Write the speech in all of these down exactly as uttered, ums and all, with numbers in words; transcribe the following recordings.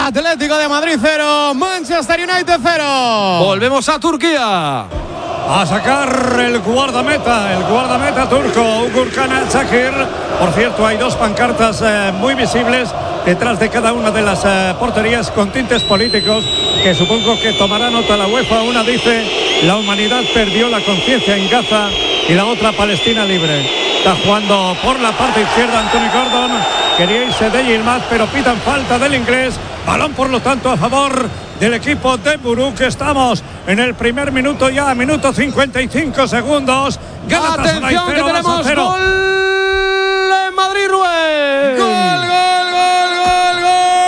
Atlético de Madrid cero, Manchester United cero. Volvemos a Turquía. A sacar el guardameta, el guardameta turco, Gürkan Çakır. Por cierto, hay dos pancartas eh, muy visibles detrás de cada una de las eh, porterías con tintes políticos que supongo que tomará nota la UEFA. Una dice: la humanidad perdió la conciencia en Gaza, y la otra: Palestina libre. Está jugando por la parte izquierda Anthony Gordon. Quería irse de Yilmaz, pero pitan falta del inglés. Balón, por lo tanto, a favor del equipo de Buruk. Estamos en el primer minuto ya, minuto cincuenta y cinco segundos. Atención, que tenemos gol en Madrid, Rubén. Gol, gol, gol, gol,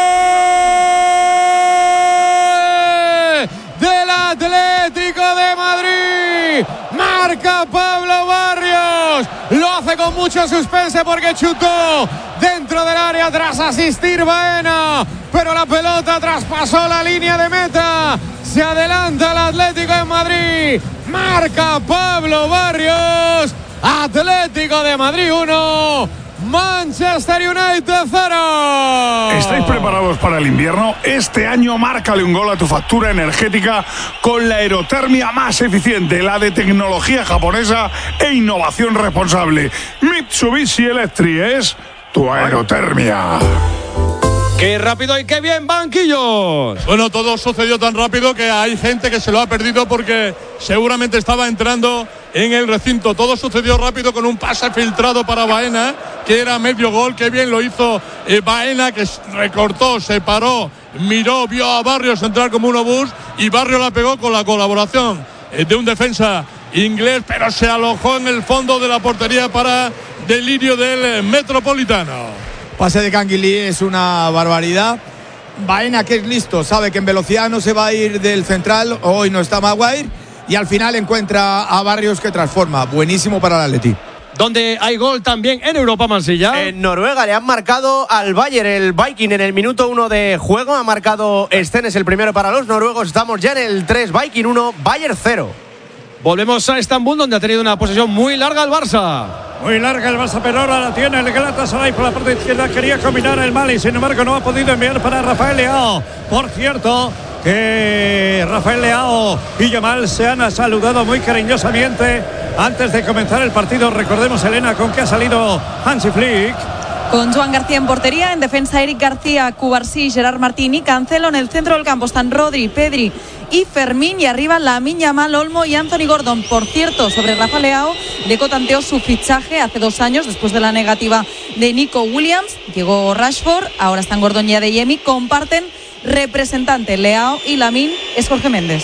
gol del Atlético de Madrid. Marca Pablo Barrios. Lo hace con mucho suspense porque chutó dentro del área tras asistir Baena, pero la pelota traspasó la línea de meta. Se adelanta el Atlético de Madrid. Marca Pablo Barrios. Atlético de Madrid uno, Manchester United cero. ¿Estáis preparados para el invierno? Este año márcale un gol a tu factura energética con la aerotermia más eficiente, la de tecnología japonesa e innovación responsable. Mitsubishi Electric es tu aerotermia. ¡Qué rápido y qué bien, banquillos! Bueno, todo sucedió tan rápido que hay gente que se lo ha perdido porque seguramente estaba entrando en el recinto. Todo sucedió rápido con un pase filtrado para Baena, que era medio gol. Qué bien lo hizo eh, Baena, que recortó, se paró, miró, vio a Barrios entrar como un obús y Barrios la pegó con la colaboración eh, de un defensa inglés, pero se alojó en el fondo de la portería para delirio del eh, Metropolitano. Pase de Canguilí es una barbaridad. Baena, que es listo, sabe que en velocidad no se va a ir del central. Hoy no está Maguire. Y al final encuentra a Barrios, que transforma. Buenísimo para el Atleti. Donde hay gol también en Europa, Mansilla. En Noruega le han marcado al Bayern, el Viking, en el minuto uno de juego. Ha marcado Stennes el primero para los noruegos. Estamos ya en el tres, Viking uno, Bayern cero. Volvemos a Estambul, donde ha tenido una posesión muy larga el Barça. Muy larga el Barça, pero ahora la tiene el Galatasaray por la parte izquierda. Quería combinar el Mali, sin embargo no ha podido enviar para Rafael Leao. Por cierto, que Rafael Leao y Yamal se han saludado muy cariñosamente antes de comenzar el partido. Recordemos, Elena, con que ha salido Hansi Flick. Con Joan García en portería, en defensa Eric García, Cubarsí, Gerard Martín y Cancelo. En el centro del campo están Rodri, Pedri y Fermín, y arriba Lamine Yamal, Olmo y Anthony Gordon. Por cierto, sobre Rafa Leao, Deco tanteó su fichaje hace dos años después de la negativa de Nico Williams. Llegó Rashford, ahora están Gordon y Adeyemi. Comparten representante. Leao y Lamine es Jorge Méndez.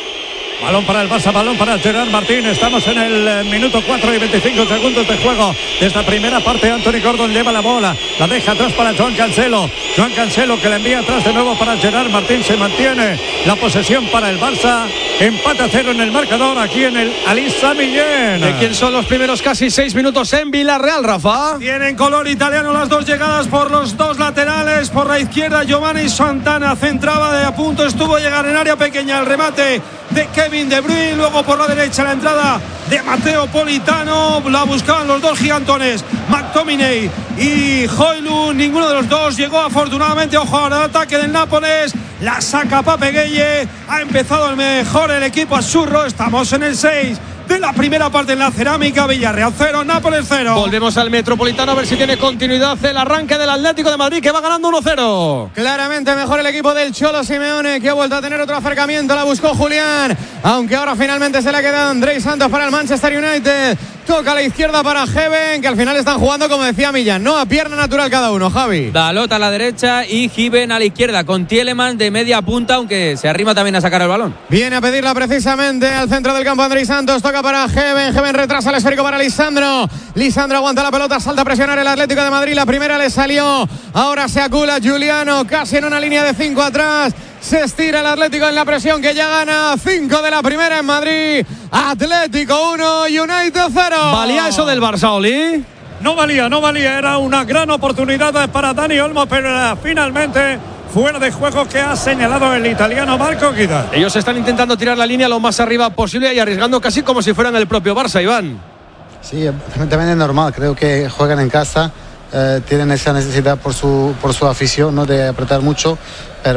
Balón para el Barça, balón para Gerard Martín. Estamos en el minuto cuatro y veinticinco segundos de juego de esta primera parte. Anthony Gordon lleva la bola, la deja atrás para Joan Cancelo. Joan Cancelo, que la envía atrás de nuevo para Gerard Martín. Se mantiene la posesión para el Barça. Empate a cero en el marcador aquí en el Ali Sami Yen. ¿De quién son los primeros casi seis minutos en Villarreal, Rafa? Tienen color italiano las dos llegadas por los dos laterales. Por la izquierda, Giovanni Santana centraba, de a punto estuvo llegar en área pequeña el remate de Kevin De Bruyne. Luego por la derecha la entrada de Matteo Politano. La buscaban los dos gigantones, McTominay y Højlund. Ninguno de los dos llegó afortunadamente. Ojo al ataque del Nápoles. La saca Pape Gueye. Ha empezado el mejor el equipo Azzurro. Estamos en el seis de la primera parte en la cerámica. Villarreal cero, Nápoles cero. Volvemos al Metropolitano a ver si tiene continuidad el arranque del Atlético de Madrid, que va ganando uno cero. Claramente mejor el equipo del Cholo Simeone, que ha vuelto a tener otro acercamiento. La buscó Julián, aunque ahora finalmente se le queda Andrés Santos para el Manchester United. Toca a la izquierda para Heaven, que al final están jugando, como decía Millán, no a pierna natural cada uno, Javi. Dalot a la derecha y Heaven a la izquierda, con Tielemans de media punta, aunque se arrima también a sacar el balón. Viene a pedirla precisamente al centro del campo Andrés Santos. Toca para Heaven, Heaven retrasa el esférico para Lisandro. Lisandro aguanta la pelota, salta a presionar el Atlético de Madrid. La primera le salió, ahora se acula Giuliano, casi en una línea de cinco atrás. Se estira el Atlético en la presión, que ya gana cinco de la primera en Madrid. Atlético uno, United cero. ¿Valía eso del Barça, Oli? No valía, no valía. Era una gran oportunidad para Dani Olmo, pero era finalmente fuera de juego, que ha señalado el italiano Marco Guida. Ellos están intentando tirar la línea lo más arriba posible y arriesgando casi como si fueran el propio Barça, Iván. Sí, también es normal. Creo que juegan en casa. Eh, tienen esa necesidad por su, por su afición, ¿no?, de apretar mucho, pero